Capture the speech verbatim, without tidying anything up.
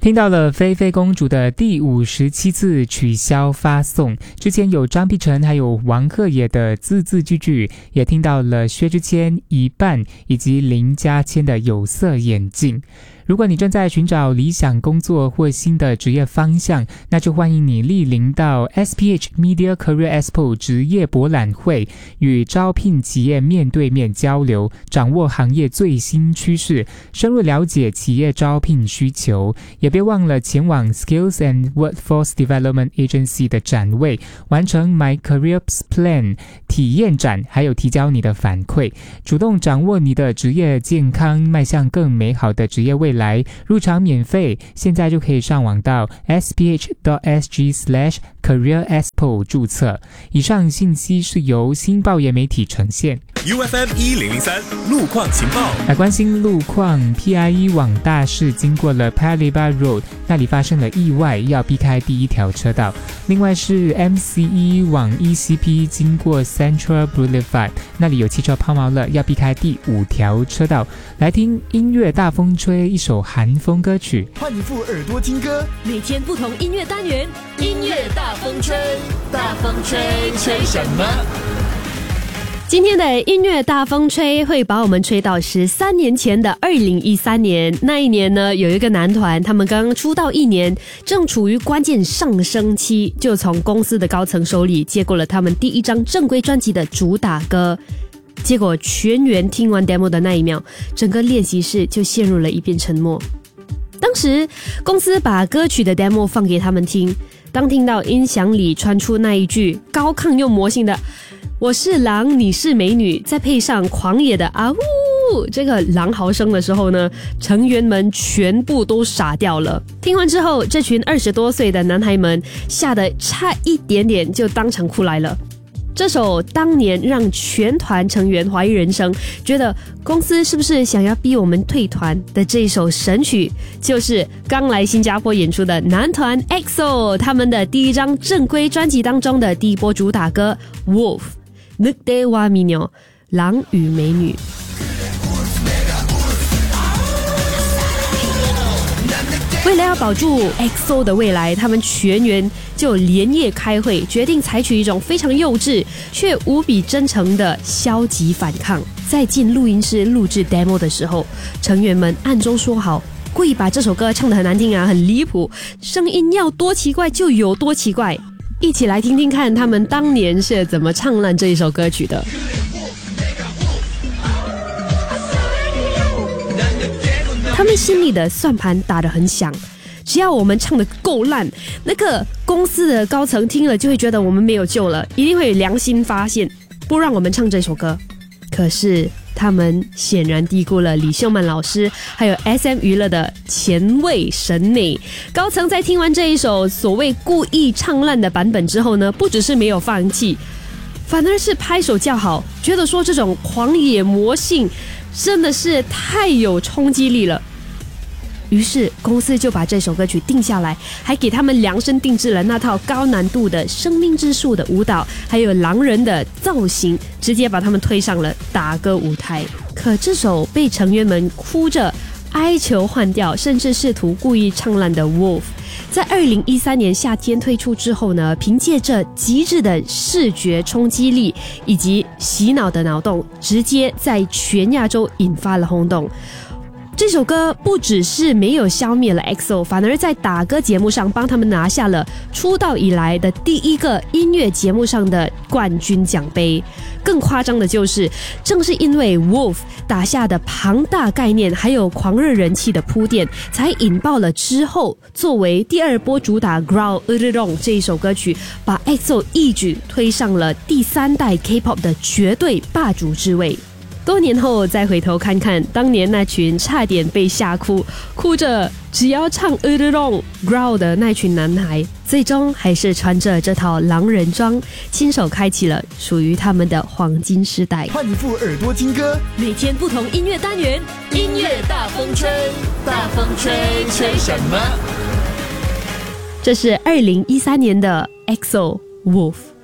听到了菲菲公主的第五十七次取消发送，之前有张碧晨还有王鹤野的字字句句，也听到了薛之谦一半以及林嘉谦的有色眼镜。如果你正在寻找理想工作或新的职业方向，那就欢迎你莅临到 S P H Media Career Expo 职业博览会，与招聘企业面对面交流，掌握行业最新趋势，深入了解企业招聘需求。也别忘了前往 Skills and Workforce Development Agency 的展位，完成 My Career Plan 体验展，还有提交你的反馈，主动掌握你的职业健康，迈向更美好的职业未来。来入场免费，现在就可以上网到 s p h dot s g slash career expo 注册。以上信息是由新报业媒体呈现。 U F M 一零零三路况情报， 来关心路况。 P I E 往大市经过了 Paya Road， 那里发生了意外，要避开第一条车道。另外是 M C E 往 E C P 经过 Central Boulevard， 那里有汽车抛锚了，要避开第五条车道。来听音乐大风吹，一首韩风歌曲。 换一副耳朵听歌， 每天不同音乐单元，音乐大风吹，大风吹，吹什么？今天的音乐大风吹会把我们吹到十三年前的二零一三年。那一年呢，有一个男团，他们刚刚出道一年，正处于关键上升期，就从公司的高层手里接过了他们第一张正规专辑的主打歌。结果全员听完 demo 的那一秒，整个练习室就陷入了一片沉默。当时公司把歌曲的 demo 放给他们听，当听到音响里传出那一句高亢又魔性的我是狼你是美女，再配上狂野的啊呜这个狼嚎声的时候呢，成员们全部都傻掉了。听完之后，这群二十多岁的男孩们吓得差一点点就当场哭来了。这首当年让全团成员怀疑人生，觉得公司是不是想要逼我们退团的这一首神曲，就是刚来新加坡演出的男团 X O 他们的第一张正规专辑当中的第一波主打歌 Wolf Nukde Wa Minyo 狼与美女。为了要保住 X O 的未来，他们全员就连夜开会，决定采取一种非常幼稚却无比真诚的消极反抗。在进录音室录制 demo 的时候，成员们暗中说好，故意把这首歌唱得很难听啊，很离谱，声音要多奇怪就有多奇怪。一起来听听看他们当年是怎么唱烂这一首歌曲的。他们心里的算盘打得很响，只要我们唱得够烂，那个公司的高层听了就会觉得我们没有救了，一定会良心发现，不让我们唱这首歌。可是他们显然低估了李秀曼老师还有 S M 娱乐的前卫审美。高层在听完这一首所谓故意唱烂的版本之后呢，不只是没有放弃，反而是拍手叫好，觉得说这种狂野魔性真的是太有冲击力了。于是公司就把这首歌曲定下来，还给他们量身定制了那套高难度的生命之树的舞蹈，还有狼人的造型，直接把他们推上了打歌舞台。可这首被成员们哭着哀求换掉，甚至试图故意唱烂的 Wolf， 在二零一三年夏天推出之后呢，凭借着极致的视觉冲击力以及洗脑的脑洞，直接在全亚洲引发了轰动。这首歌不只是没有消灭了 X O， 反而在打歌节目上帮他们拿下了出道以来的第一个音乐节目上的冠军奖杯。更夸张的就是，正是因为 Wolf 打下的庞大概念还有狂热人气的铺垫，才引爆了之后作为第二波主打 Growl Udon 这一首歌曲，把 X O 一举推上了第三代 K-pop 的绝对霸主之位。多年后再回头看看当年那群差点被吓哭，哭着只要唱 Udon Growl 的那群男孩，最终还是穿着这套狼人装，亲手开启了属于他们的黄金时代。 换一副耳朵听歌， 每天不同音乐单元，音乐大风吹，大风吹，吹什么？ 这是二零一三年的 X O Wolf。